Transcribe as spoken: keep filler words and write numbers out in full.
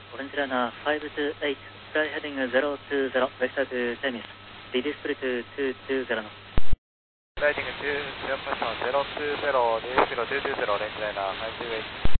Orange runner five two eight, fly heading zero two zero, vector to Temis. Reduce speed to two two zero knots. Lighting two zero point zero two zero, reduce speed two two zero, range liner five two eight.